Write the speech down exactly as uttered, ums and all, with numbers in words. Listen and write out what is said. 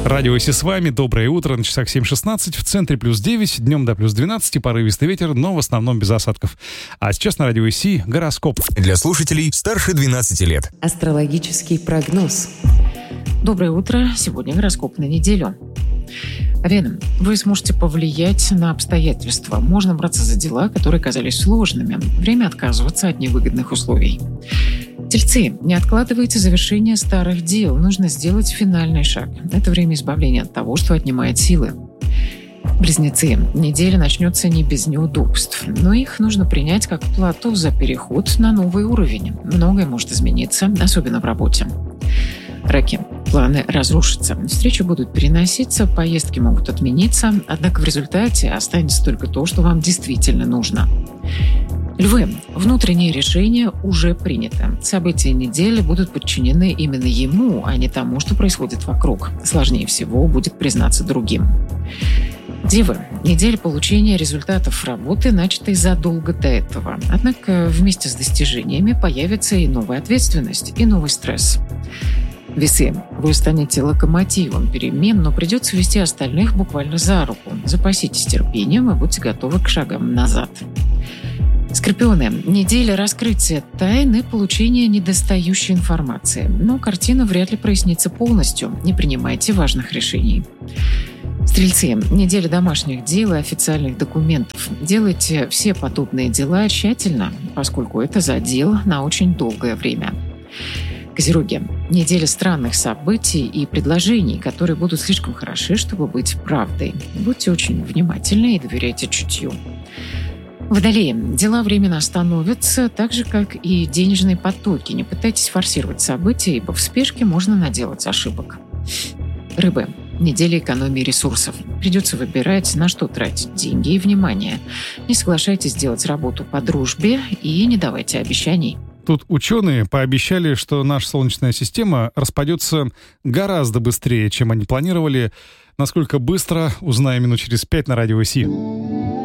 Радио Си с вами. Доброе утро. На часах семь шестнадцать. В центре плюс девять. Днем до плюс двенадцать. Порывистый ветер, но в основном без осадков. А сейчас на Радио Си гороскоп. Для слушателей старше двенадцати лет. Астрологический прогноз. Доброе утро. Сегодня гороскоп на неделю. Вена, вы сможете повлиять на обстоятельства. Можно браться за дела, которые казались сложными. Время отказываться от невыгодных условий. Тельцы, не откладывайте завершение старых дел. Нужно сделать финальный шаг. Это время избавления от того, что отнимает силы. Близнецы, неделя начнется не без неудобств, но их нужно принять как плату за переход на новый уровень. Многое может измениться, особенно в работе. Раки, планы разрушатся, встречи будут переноситься, поездки могут отмениться, однако в результате останется только то, что вам действительно нужно. Львы, внутреннее решение уже принято. События недели будут подчинены именно ему, а не тому, что происходит вокруг. Сложнее всего будет признаться другим. Девы, неделя получения результатов работы, начатой задолго до этого. Однако вместе с достижениями появится и новая ответственность, и новый стресс. Весы, вы станете локомотивом перемен, но придется вести остальных буквально за руку. Запаситесь терпением и будьте готовы к шагам назад. Скорпионы, неделя раскрытия тайн и получения недостающей информации. Но картина вряд ли прояснится полностью. Не принимайте важных решений. Стрельцы, неделя домашних дел и официальных документов. Делайте все подобные дела тщательно, поскольку это задел на очень долгое время. Козероги, неделя странных событий и предложений, которые будут слишком хороши, чтобы быть правдой. Будьте очень внимательны и доверяйте чутью. Водолеи, дела временно остановятся, так же, как и денежные потоки. Не пытайтесь форсировать события, ибо в спешке можно наделать ошибок. Рыбы, неделя экономии ресурсов. Придется выбирать, на что тратить деньги и внимание. Не соглашайтесь делать работу по дружбе и не давайте обещаний. Тут ученые пообещали, что наша Солнечная система распадется гораздо быстрее, чем они планировали. Насколько быстро, узнаем минут через пять на Радио Си.